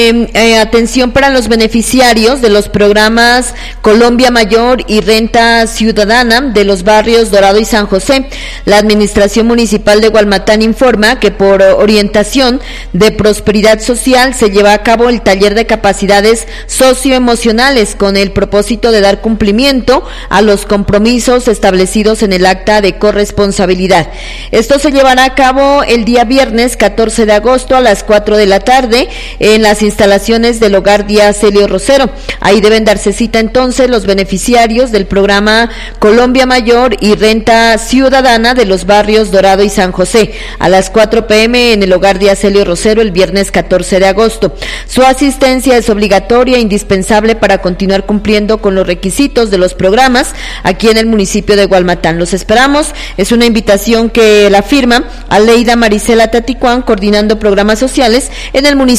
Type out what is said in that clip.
Atención para los beneficiarios de los programas Colombia Mayor y Renta Ciudadana de los barrios Dorado y San José. La Administración Municipal de Gualmatán informa que por orientación de prosperidad social se lleva a cabo el taller de capacidades socioemocionales con el propósito de dar cumplimiento a los compromisos establecidos en el acta de corresponsabilidad. Esto se llevará a cabo el día viernes 14 de agosto a las 4 de la tarde en las instalaciones del Hogar Díaz Celio Rosero. Ahí deben darse cita entonces los beneficiarios del programa Colombia Mayor y Renta Ciudadana de los barrios Dorado y San José a las 4 p.m. en el Hogar Díaz Celio Rosero el viernes 14 de agosto. Su asistencia es obligatoria e indispensable para continuar cumpliendo con los requisitos de los programas aquí en el municipio de Gualmatán. Los esperamos. Es una invitación que la firma Aleida Marisela Taticuán, coordinando programas sociales en el municipio